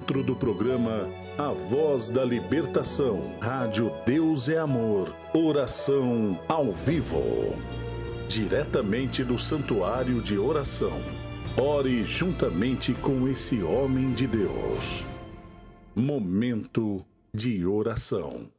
dentro do programa A Voz da Libertação, Rádio Deus é Amor, oração ao vivo, diretamente do Santuário de Oração. Ore juntamente com esse homem de Deus. Momento de oração.